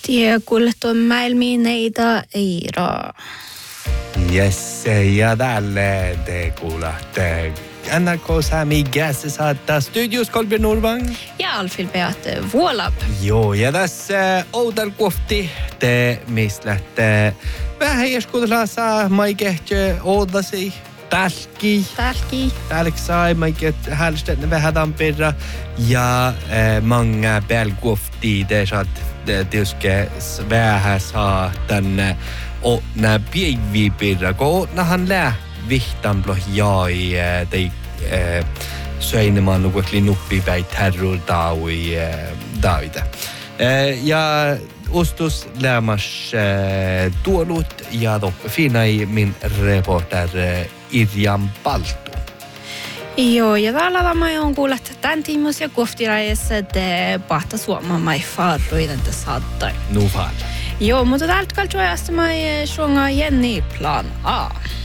Tie kuulet on maailmineita Eira. Yes, ja tälle te kuulatte NRK Sami Gässä saattaa studios Kolbjörn Norvang. Ja Alfred Beate Vuolab. Joo, ja tässä Outar kohti te mislätte vähän jeskuudella saa maikehtö oudasi. Tälki sai maiket hälstetne vähän tampirra ja många belgofti det så att det ska vähän saa tänne och när piivipirra ko när han lä vihtan blo jai de söinemaan nukli nuppi päi terror daide ja ostus lämmas tuolut ja toppe finai min reporter Irjan Paltu. Joo, ja täällä tämä on kuullut tämän tiimus ja kohtirajassa te pahta suomaan mai farruiden te saattai. Nu fall. Joo, mutta täältä kaltuajasta mai suonga Jenni plan A.